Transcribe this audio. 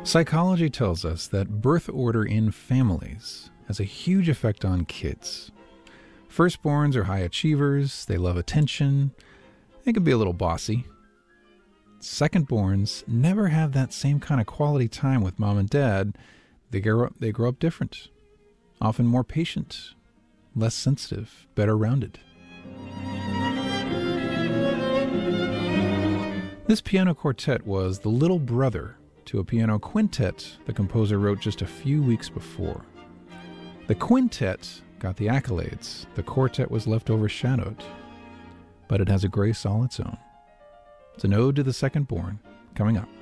Psychology tells us that birth order in families has a huge effect on kids. Firstborns are high achievers, they love attention, they can be a little bossy. Secondborns never have that same kind of quality time with mom and dad. They grow up different, often more patient, less sensitive, better rounded. This piano quartet was the little brother to a piano quintet the composer wrote just a few weeks before. The quintet got the accolades, the quartet was left overshadowed, but it has a grace all its own. It's an ode to the second born, coming up.